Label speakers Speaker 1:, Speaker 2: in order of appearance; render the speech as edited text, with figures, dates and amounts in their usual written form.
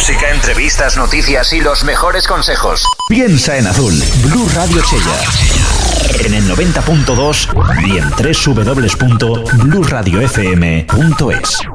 Speaker 1: música, entrevistas, noticias y los mejores consejos. Piensa en azul. Blue Radio Chella. En el 90.2 y en www.blueradiofm.es.